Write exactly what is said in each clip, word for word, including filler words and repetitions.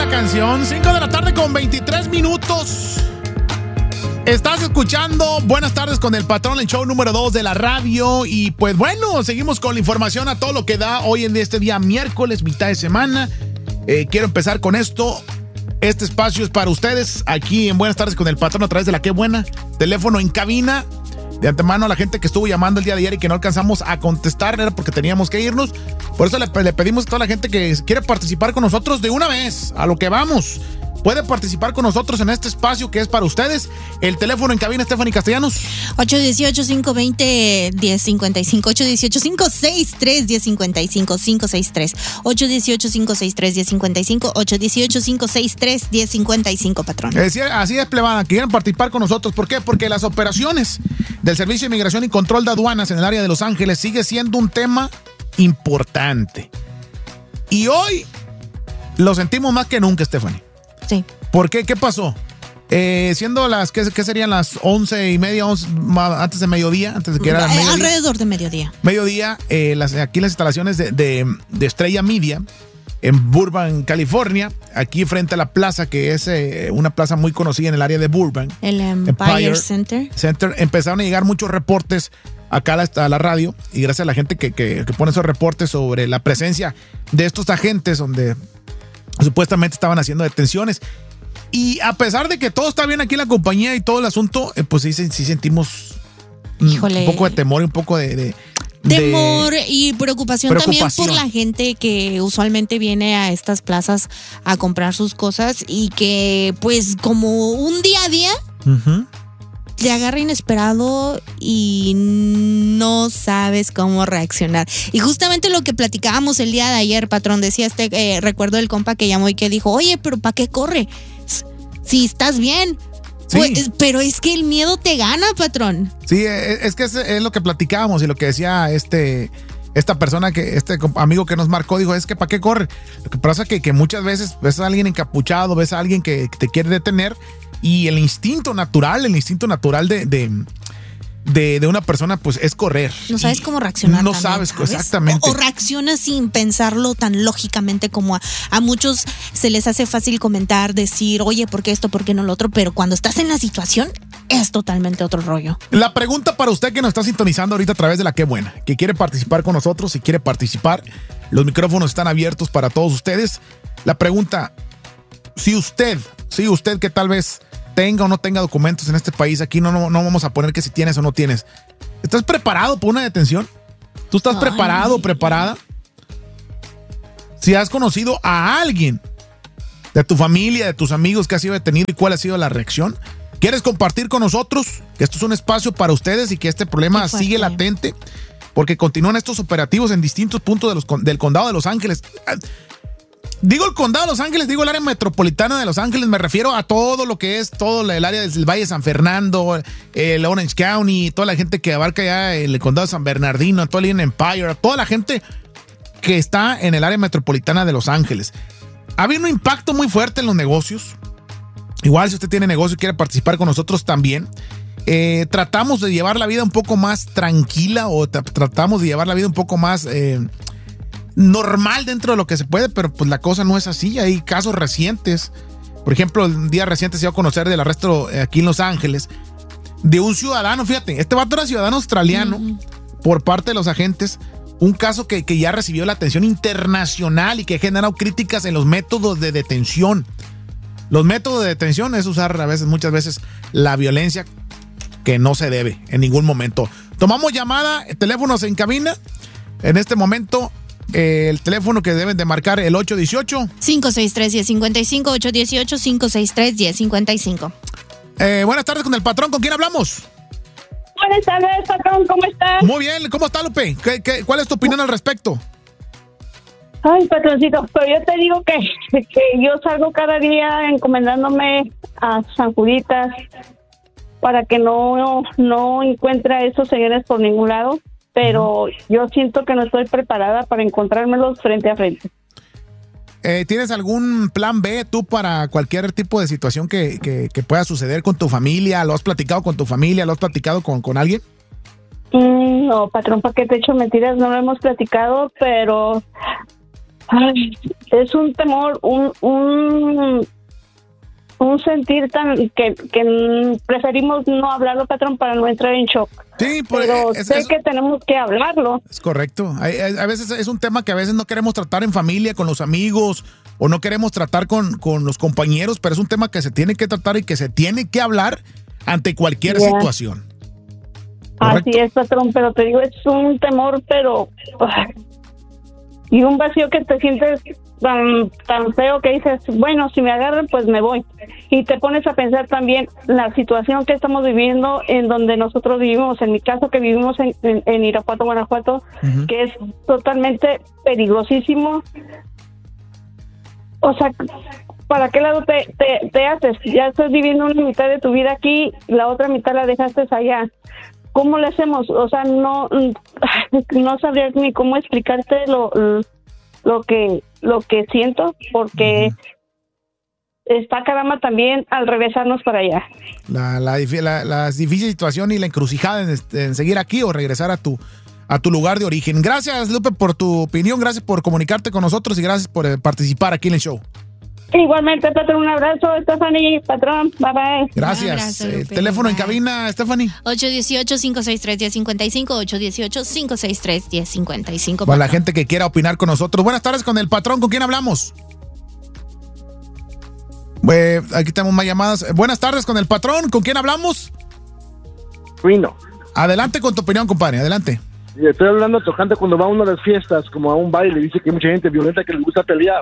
la canción. cinco de la tarde con veintitrés minutos. Estás escuchando Buenas tardes con el patrón, el show número dos de la radio. Y pues bueno, seguimos con la información a todo lo que da hoy en este día miércoles, mitad de semana. Eh, quiero empezar con esto. Este espacio es para ustedes aquí en Buenas tardes con el patrón a través de la Qué Buena. Teléfono en cabina. De antemano a la gente que estuvo llamando el día de ayer y que no alcanzamos a contestar, era porque teníamos que irnos. Por eso le, le pedimos a toda la gente que quiere participar con nosotros de una vez, a lo que vamos. Puede participar con nosotros en este espacio que es para ustedes. El teléfono en cabina, Stephanie Castellanos. ocho uno ocho, cinco dos cero, uno cero cinco cinco. ocho uno ocho, cinco seis tres, uno cero cinco cinco. cinco seis tres. ocho uno ocho, cinco seis tres, uno cero cinco cinco. ocho uno ocho, cinco seis tres, uno cero cinco cinco, patrón. Eh, sí, así es, plebada. Quieren participar con nosotros. ¿Por qué? Porque las operaciones del Servicio de Inmigración y Control de Aduanas en el área de Los Ángeles sigue siendo un tema importante. Y hoy lo sentimos más que nunca, Stephanie. Sí. ¿Por qué? ¿Qué pasó? Eh, siendo las, ¿qué, ¿qué serían las once y media, once, antes de mediodía? Antes de que era mediodía. Alrededor de mediodía. Mediodía, eh, las, aquí las instalaciones de, de, de Estrella Media, en Burbank, California, aquí frente a la plaza, que es eh, una plaza muy conocida en el área de Burbank. El Empire, Empire Center. Center. Empezaron a llegar muchos reportes acá a la, a la radio, y gracias a la gente que, que, que pone esos reportes sobre la presencia de estos agentes donde supuestamente estaban haciendo detenciones. Y a pesar de que todo está bien aquí en la compañía y todo el asunto, eh, pues sí, sí sentimos Híjole. un poco de temor y un poco de... de Temor y preocupación, preocupación también por la gente que usualmente viene a estas plazas a comprar sus cosas y que pues como un día a día uh-huh. te agarra inesperado y no sabes cómo reaccionar. Y justamente lo que platicábamos el día de ayer, patrón, decía este, eh, recuerdo el compa que llamó y que dijo, oye, pero ¿para qué corre? Si estás bien. Sí. Pues, pero es que el miedo te gana, patrón. Sí, es, es que es, es lo que platicábamos y lo que decía este esta persona, que este amigo que nos marcó, dijo, es que ¿para qué corre? Lo que pasa es que, que muchas veces ves a alguien encapuchado, ves a alguien que, que te quiere detener y el instinto natural, el instinto natural de... de De, de una persona, pues es correr. No sabes cómo reaccionar. No también, sabes, ¿sabes? exactamente. O, o reaccionas sin pensarlo tan lógicamente como a, a muchos se les hace fácil comentar, decir, oye, ¿por qué esto, por qué no lo otro? Pero cuando estás en la situación, es totalmente otro rollo. La pregunta para usted que nos está sintonizando ahorita a través de la Qué Buena, que quiere participar con nosotros, si quiere participar, los micrófonos están abiertos para todos ustedes. La pregunta, si usted, si usted que tal vez tenga o no tenga documentos en este país, aquí no, no, no vamos a poner que si tienes o no tienes. ¿Estás preparado para una detención? ¿Tú estás Ay. preparado o preparada? Si has conocido a alguien de tu familia, de tus amigos que ha sido detenido y cuál ha sido la reacción, ¿quieres compartir con nosotros que esto es un espacio para ustedes y que este problema sigue latente? Porque continúan estos operativos en distintos puntos de los, del condado de Los Ángeles. Digo el condado de Los Ángeles, digo el área metropolitana de Los Ángeles, me refiero a todo lo que es todo el área del Valle de San Fernando, el Orange County, toda la gente que abarca ya el condado de San Bernardino, todo el Empire, toda la gente que está en el área metropolitana de Los Ángeles. Ha habido un impacto muy fuerte en los negocios. Igual si usted tiene negocio y quiere participar con nosotros también, eh, tratamos de llevar la vida un poco más tranquila o tra- tratamos de llevar la vida un poco más... Eh, normal dentro de lo que se puede, pero pues la cosa no es así. Hay casos recientes, por ejemplo, el día reciente se dio a conocer del arresto aquí en Los Ángeles de un ciudadano, fíjate, este vato era ciudadano australiano uh-huh. por parte de los agentes, un caso que, que ya recibió la atención internacional y que ha generado críticas en los métodos de detención. Los métodos de detención es usar a veces, muchas veces, la violencia que no se debe en ningún momento. Tomamos llamada, teléfonos en cabina, en este momento. Eh, el teléfono que deben de marcar, el ocho uno ocho cinco seis tres, uno cero cinco cinco. ocho uno ocho, cinco seis tres, uno cero cinco cinco. Eh, buenas tardes con el patrón, ¿con quién hablamos? Buenas tardes, patrón, ¿cómo estás? Muy bien, ¿cómo está, Lupe? ¿Qué, qué, ¿Cuál es tu opinión al respecto? Ay, patroncito, pero yo te digo que, que yo salgo cada día encomendándome a San Juditas para que no, no encuentre a esos señores por ningún lado. Pero yo siento que no estoy preparada para encontrármelos frente a frente. Eh, ¿Tienes algún plan B tú para cualquier tipo de situación que, que, que pueda suceder con tu familia? ¿Lo has platicado con tu familia? ¿Lo has platicado con, con alguien? Mm, no, patrón, ¿para qué te echo mentiras? No lo hemos platicado, pero Ay, es un temor, un un, un sentir tan que, que preferimos no hablarlo, patrón, para no entrar en shock. Sí, pues, pero es, sé es, que tenemos que hablarlo. Es correcto. A, a veces es un tema que a veces no queremos tratar en familia, con los amigos, o no queremos tratar con, con los compañeros, pero es un tema que se tiene que tratar y que se tiene que hablar ante cualquier yeah. situación. ¿Correcto? Así es, patrón, pero te digo, es un temor, pero... Uh, y un vacío que te sientes tan, tan feo que dices, bueno, si me agarran, pues me voy. Y te pones a pensar también la situación que estamos viviendo en donde nosotros vivimos, en mi caso que vivimos en, en, en Irapuato, Guanajuato, uh-huh. que es totalmente peligrosísimo. O sea, ¿para qué lado te, te, te haces? Ya estás viviendo una mitad de tu vida aquí, la otra mitad la dejaste allá. ¿Cómo le hacemos? O sea, no no sabría ni cómo explicarte lo, lo que lo que siento, porque uh-huh. está caramba también al regresarnos para allá. La, la, la, la difícil situación y la encrucijada en, en seguir aquí o regresar a tu a tu lugar de origen. Gracias, Lupe, por tu opinión, gracias por comunicarte con nosotros y gracias por eh, participar aquí en el show. Igualmente, patrón, un abrazo, Stephanie, patrón, bye bye. Gracias. Abrazo, el teléfono en cabina, Stephanie. ocho uno ocho, cinco seis tres, uno cero cinco cinco, ocho uno ocho, cinco seis tres, uno cero cinco cinco. Para la gente que quiera opinar con nosotros. Buenas tardes con el patrón, ¿con quién hablamos? Eh, aquí tenemos más llamadas. Buenas tardes con el patrón, ¿con quién hablamos? Rino. Adelante con tu opinión, compadre, adelante. Estoy hablando tocante cuando va uno a las fiestas, como a un baile, dice que hay mucha gente violenta que le gusta pelear.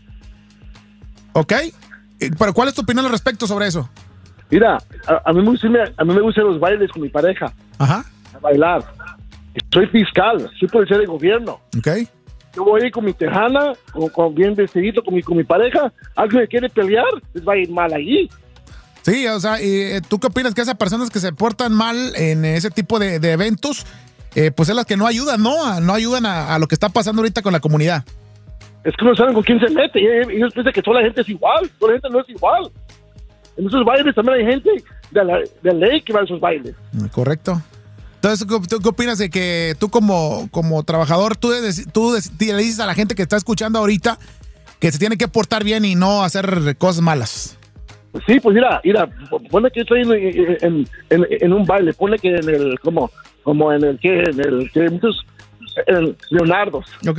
Ok, pero ¿cuál es tu opinión al respecto sobre eso? Mira, a, a, mí, me gusta, a mí me gustan los bailes con mi pareja. Ajá. A bailar. Soy fiscal, soy policía de gobierno. Ok. Yo voy a ir con mi tejana, con, con bien vestidito, con mi, con mi pareja. Alguien me quiere pelear, les va a ir mal allí. Sí, o sea, ¿y tú qué opinas que esas personas que se portan mal en ese tipo de, de eventos, eh, pues es las que no ayudan, ¿no? No ayudan a, a lo que está pasando ahorita con la comunidad. Es que no saben con quién se mete. Y ellos piensan que toda la gente es igual. Toda la gente no es igual. En esos bailes también hay gente de la, de ley que va a esos bailes. Correcto. Entonces, ¿tú qué opinas de que tú como, como trabajador, tú, tú le dices a la gente que está escuchando ahorita que se tiene que portar bien y no hacer cosas malas? Sí, pues mira, mira, ponle que estoy en, en, en, en un baile, ponle que en el, como, como en el que, en el que muchos, en Leonardos. Ok.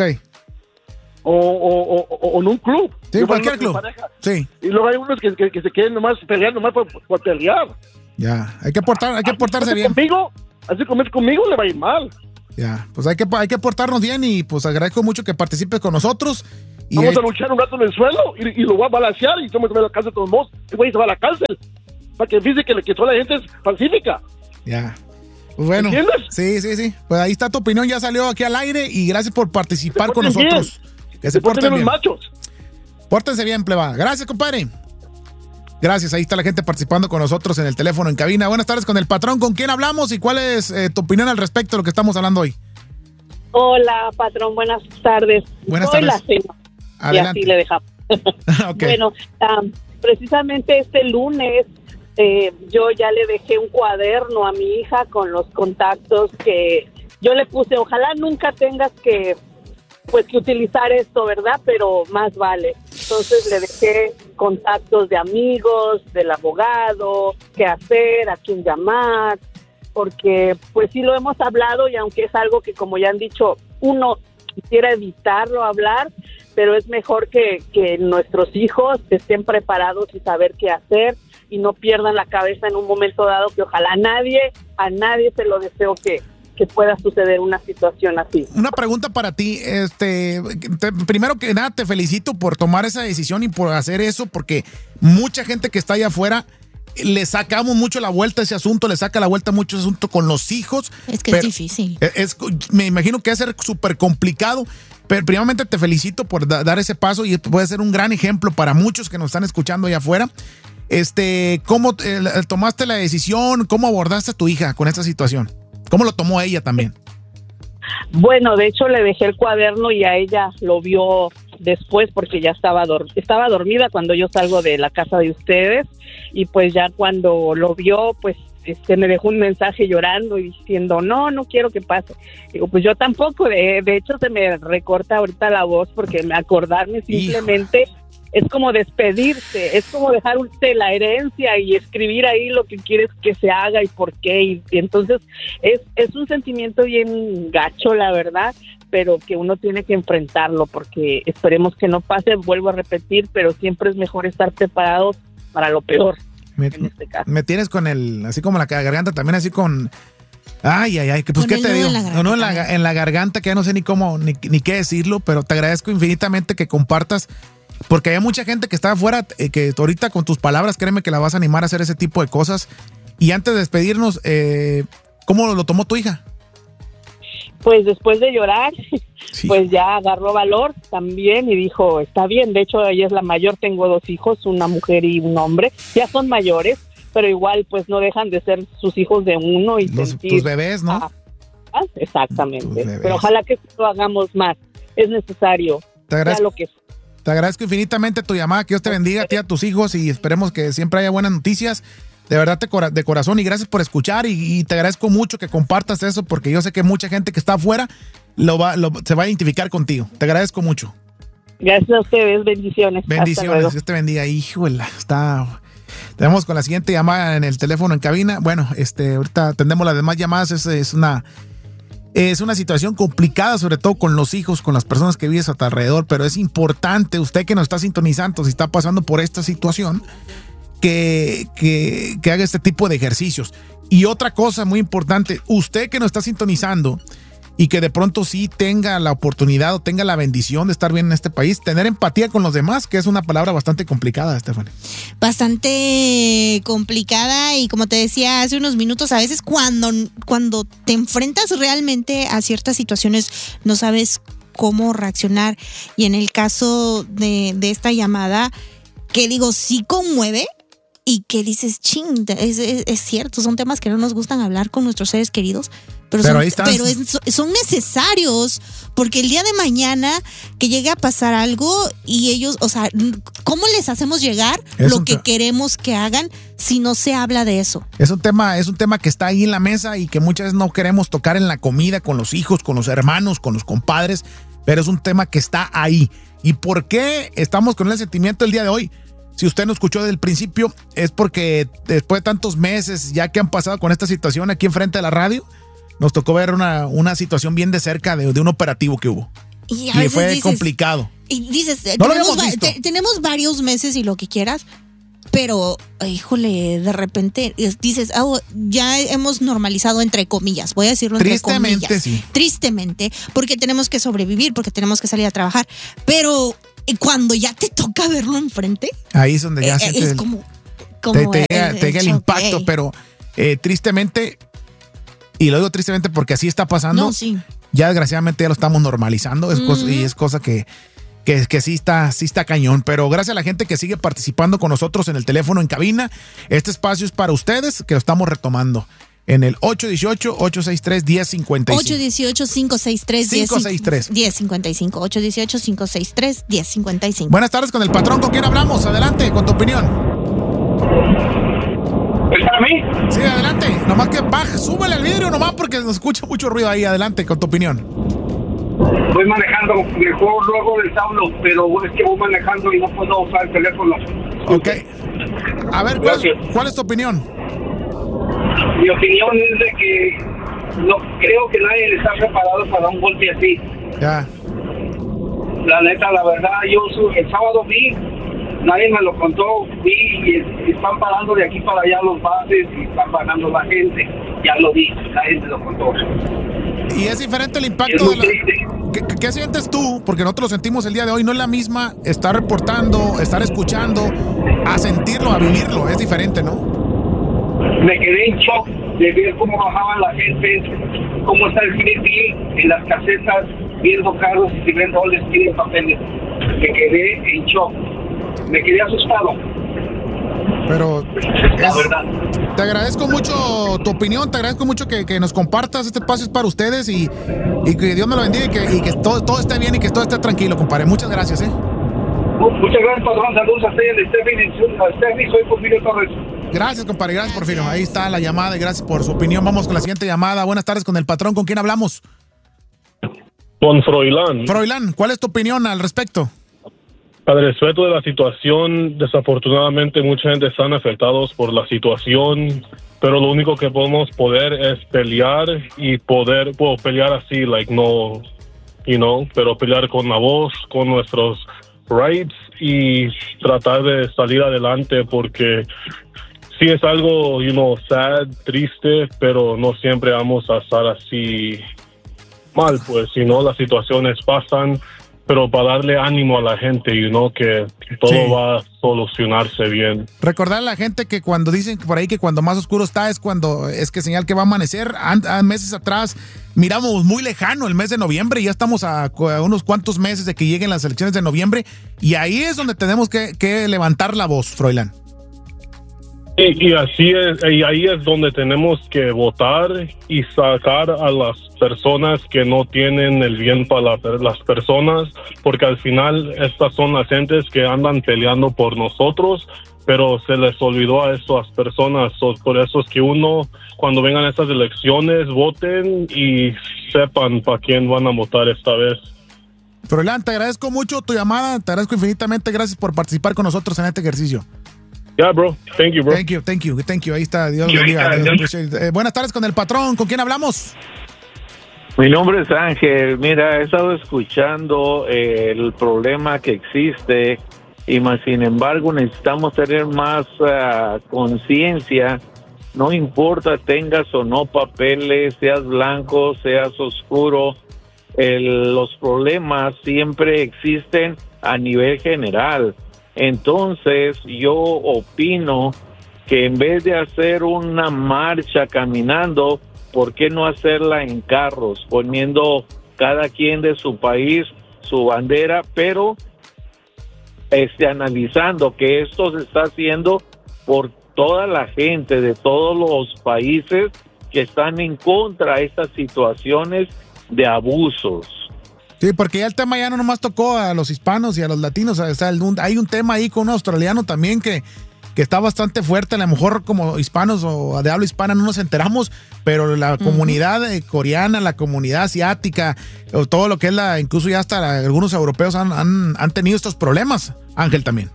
O, o, o, o en un club. Sí, cualquier club. Sí. Y luego hay unos que, que, que se quieren nomás pelear, nomás por, por pelear. Ya, hay que portar, hay que portarse bien. Conmigo, así comer conmigo le va a ir mal. Ya, pues hay que, hay que portarnos bien y pues agradezco mucho que participes con nosotros. Y vamos hay... a luchar un rato en el suelo y, y lo voy a balancear y tomo a la cárcel de todos modos. Y güey se va a la cárcel. Para que fíjese que, que toda la gente es pacífica. Ya. Pues bueno. ¿Entiendes? Sí, sí, sí. Pues ahí está tu opinión, ya salió aquí al aire y gracias por participar con nosotros. Bien. Que se, se porten bien. Los machos. Pórtense bien, plebada. Gracias, compadre. Gracias, ahí está la gente participando con nosotros en el teléfono en cabina. Buenas tardes con el patrón. ¿Con quién hablamos y cuál es eh, tu opinión al respecto de lo que estamos hablando hoy? Hola, patrón. Buenas tardes. Buenas Soy tardes. La cena. Adelante. Y así le dejamos. Okay. Bueno, um, precisamente este lunes eh, yo ya le dejé un cuaderno a mi hija con los contactos que yo le puse. Ojalá nunca tengas que pues que utilizar esto, ¿verdad? Pero más vale. Entonces le dejé contactos de amigos, del abogado, qué hacer, a quién llamar, porque pues sí lo hemos hablado y aunque es algo que como ya han dicho, uno quisiera evitarlo hablar, pero es mejor que, que nuestros hijos estén preparados y saber qué hacer y no pierdan la cabeza en un momento dado, que ojalá a nadie, a nadie se lo deseo que que pueda suceder una situación así. Una pregunta para ti, este, te, primero que nada te felicito por tomar esa decisión y por hacer eso, porque mucha gente que está allá afuera le sacamos mucho la vuelta a ese asunto, le saca la vuelta mucho ese asunto con los hijos. Es que es difícil. Es, es, me imagino que va a ser súper complicado, pero primeramente te felicito por da, dar ese paso y puede ser un gran ejemplo para muchos que nos están escuchando allá afuera. Este, ¿cómo eh, tomaste la decisión? ¿Cómo abordaste a tu hija con esta situación? ¿Cómo lo tomó ella también? Bueno, de hecho le dejé el cuaderno y a ella lo vio después porque ya estaba, dor- estaba dormida cuando yo salgo de la casa de ustedes y pues ya cuando lo vio, pues este, me dejó un mensaje llorando y diciendo, no, no quiero que pase. Digo, pues yo tampoco, de, de hecho se me recorta ahorita la voz porque me acordarme simplemente Hijo. Es como despedirse, es como dejar usted la herencia y escribir ahí lo que quieres que se haga y por qué. Y, y entonces es, es un sentimiento bien gacho, la verdad, pero que uno tiene que enfrentarlo porque esperemos que no pase, vuelvo a repetir, pero siempre es mejor estar preparados para lo peor. Me, en este caso. Me tienes con el, así como la garganta, también así con, ay, ay, ay, pues qué te digo, no, no, en la, en la garganta que ya no sé ni cómo, ni, ni qué decirlo, pero te agradezco infinitamente que compartas, porque hay mucha gente que está afuera, eh, que ahorita con tus palabras, créeme que la vas a animar a hacer ese tipo de cosas. Y antes de despedirnos, eh, ¿cómo lo tomó tu hija? Pues después de llorar, sí. pues ya agarró valor también y dijo, está bien, de hecho ella es la mayor, tengo dos hijos, una mujer y un hombre, ya son mayores, pero igual pues no dejan de ser sus hijos de uno y Los, sentir, tus bebés, ¿no? Ah, ah, exactamente, pero ojalá que lo hagamos más, es necesario, te agradezco, lo que te agradezco infinitamente tu llamada, que Dios te bendiga a ti, a tus hijos y esperemos que siempre haya buenas noticias. De verdad, de corazón, y gracias por escuchar y, y te agradezco mucho que compartas eso porque yo sé que mucha gente que está afuera lo va, lo, se va a identificar contigo. Te agradezco mucho. Gracias a ustedes, bendiciones. Bendiciones, Dios te bendiga. Híjole, está... Tenemos con la siguiente llamada en el teléfono en cabina. Bueno, este, ahorita atendemos las demás llamadas. Es, es una... Es una situación complicada, sobre todo con los hijos, con las personas que vives a tu alrededor, pero es importante, usted que nos está sintonizando, si está pasando por esta situación, Que, que, que haga este tipo de ejercicios. Y otra cosa muy importante, usted que nos está sintonizando y que de pronto sí tenga la oportunidad o tenga la bendición de estar bien en este país, tener empatía con los demás, que es una palabra bastante complicada, Stephanie. Bastante complicada y como te decía hace unos minutos, a veces cuando, cuando te enfrentas realmente a ciertas situaciones no sabes cómo reaccionar, y en el caso de, de esta llamada, que digo, sí conmueve, y que dices, ching, es, es, es cierto, son temas que no nos gustan hablar con nuestros seres queridos, pero, pero, son, pero es, son necesarios, porque el día de mañana que llegue a pasar algo y ellos, o sea, ¿cómo les hacemos llegar es lo que te- queremos que hagan si no se habla de eso? Es un tema, es un tema que está ahí en la mesa y que muchas veces no queremos tocar en la comida con los hijos, con los hermanos, con los compadres, pero es un tema que está ahí. ¿Y por qué estamos con el sentimiento el día de hoy? Si usted no escuchó desde el principio, es porque después de tantos meses ya que han pasado con esta situación aquí enfrente de la radio, nos tocó ver una, una situación bien de cerca de, de un operativo que hubo. Y, y fue dices, complicado. Y dices, no tenemos, lo va, te, tenemos varios meses y lo que quieras, pero, híjole, de repente dices, oh, ya hemos normalizado, entre comillas, voy a decirlo entre Tristemente, comillas. sí. Tristemente, porque tenemos que sobrevivir, porque tenemos que salir a trabajar, pero cuando ya te toca verlo enfrente, ahí es donde ya eh, sientes es el, como, como te, te el, llega, el, te llega el, el impacto, pero eh, tristemente, y lo digo tristemente porque así está pasando, no, sí. ya desgraciadamente ya lo estamos normalizando, es mm. cosa, y es cosa que, que, que sí, está, sí está cañón, pero gracias a la gente que sigue participando con nosotros en el teléfono en cabina, este espacio es para ustedes, que lo estamos retomando. En el ocho uno ocho, ocho seis tres, uno cero cinco cinco. ocho uno ocho, cinco seis tres, uno cero cinco cinco. ocho uno ocho, cinco seis tres, uno cero cinco cinco. Buenas tardes con el patrón. ¿Con quién hablamos? Adelante, con tu opinión. ¿Es para mí? Sí, adelante. Nomás que baja, súbele el vidrio nomás porque nos escucha mucho ruido ahí. Adelante, con tu opinión. Voy manejando, mejor luego les hablo, pero es que voy manejando y no puedo usar el teléfono. Ok. A ver, ¿cuál, ¿cuál es tu opinión? Mi opinión es de que no creo que nadie está preparado para un golpe así. Ya. La neta, la verdad, yo el sábado vi, nadie me lo contó, vi y están parando de aquí para allá los bases y están pagando la gente. Ya lo vi, nadie me lo contó. Y es diferente el impacto de la... ¿Qué, ¿Qué sientes tú? Porque nosotros lo sentimos el día de hoy. No es la misma estar reportando, estar escuchando, a sentirlo, a vivirlo. Es diferente, ¿no? Me quedé en shock de ver cómo bajaban la gente, cómo está el C B P en las casetas, viendo carros y viendo dónde tienen papeles. Me quedé en shock. Me quedé asustado. Pero la es, verdad. Te agradezco mucho tu opinión, te agradezco mucho que, que nos compartas. Este espacio es para ustedes y, y que Dios me lo bendiga y que, y que todo, todo esté bien y que todo esté tranquilo, compadre. Muchas gracias, ¿eh? Muchas gracias, patrón. Saludos a usted, a Stephanie, soy Porfirio Torres. Gracias, compadre, gracias, gracias. Porfirio. Ahí está la llamada y gracias por su opinión. Vamos con la siguiente llamada. Buenas tardes con el patrón. ¿Con quién hablamos? Con Froilán. Froilán, ¿cuál es tu opinión al respecto? Al respecto de la situación, desafortunadamente mucha gente están afectados por la situación, pero lo único que podemos poder es pelear y poder, well, pelear así, like no, you know, pero pelear con la voz, con nuestros rights y tratar de salir adelante porque sí es algo, you know, sad, triste, pero no siempre vamos a estar así mal, pues, si no, las situaciones pasan. Pero para darle ánimo a la gente, you know, que todo sí. va a solucionarse bien. Recordar a la gente que cuando dicen por ahí que cuando más oscuro está es cuando es que señal que va a amanecer. A, a meses atrás miramos muy lejano el mes de noviembre y ya estamos a, a unos cuantos meses de que lleguen las elecciones de noviembre y ahí es donde tenemos que, que levantar la voz, Froilán. Y, y así es, y ahí es donde tenemos que votar y sacar a las personas que no tienen el bien para la, las personas, porque al final estas son las gentes que andan peleando por nosotros, pero se les olvidó a estas personas. Por eso es que uno, cuando vengan estas elecciones, voten y sepan para quién van a votar esta vez. Froilán, te agradezco mucho tu llamada, te agradezco infinitamente, gracias por participar con nosotros en este ejercicio. Yeah, bro. Thank you, bro. Thank you, thank you, thank you. Ahí está, Dios bendiga. Eh, buenas tardes con el patrón. ¿Con quién hablamos? Mi nombre es Ángel. Mira, he estado escuchando eh, el problema que existe y más sin embargo necesitamos tener más uh, conciencia. No importa tengas o no papeles, seas blanco, seas oscuro, el, los problemas siempre existen a nivel general. Entonces, yo opino que en vez de hacer una marcha caminando, ¿por qué no hacerla en carros, poniendo cada quien de su país su bandera, pero este, analizando que esto se está haciendo por toda la gente de todos los países que están en contra de estas situaciones de abusos? Sí, porque ya el tema ya no nomás tocó a los hispanos y a los latinos, o sea, hay un tema ahí con un australiano también que, que está bastante fuerte, a lo mejor como hispanos o de habla hispana no nos enteramos, pero la uh-huh. comunidad coreana, la comunidad asiática, o todo lo que es la, incluso ya hasta la, algunos europeos han, han, han tenido estos problemas, Ángel también.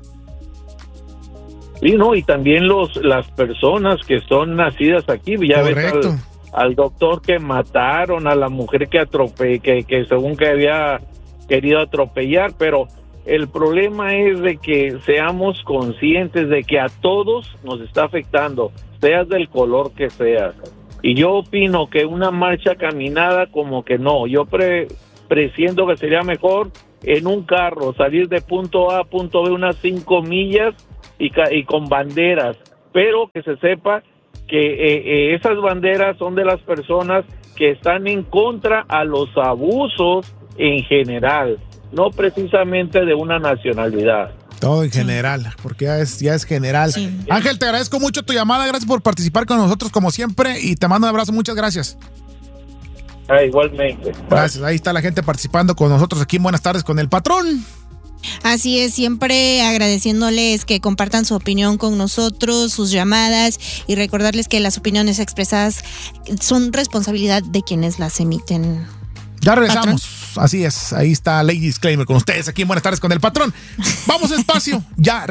Sí, no, y también los las personas que son nacidas aquí, ya Correcto. ves al, al doctor que mataron, a la mujer que atropelló, que, que según que había querido atropellar, pero el problema es de que seamos conscientes de que a todos nos está afectando, seas del color que seas. Y yo opino que una marcha caminada como que no, yo pre, presiento que sería mejor en un carro, salir de punto A a punto B unas cinco millas y, y con banderas, pero que se sepa que eh, eh, esas banderas son de las personas que están en contra a los abusos en general, no precisamente de una nacionalidad. Todo en general, porque ya es, ya es general. Sí. Ángel, te agradezco mucho tu llamada, gracias por participar con nosotros como siempre y te mando un abrazo, muchas gracias. Ah, igualmente. Gracias, ahí está la gente participando con nosotros aquí en Buenas Tardes con el Patrón. Así es, siempre agradeciéndoles que compartan su opinión con nosotros, sus llamadas y recordarles que las opiniones expresadas son responsabilidad de quienes las emiten. Ya regresamos, Patrón. Así es, ahí está Lady Disclaimer con ustedes aquí en Buenas Tardes con el Patrón. Vamos despacio, ya regresamos.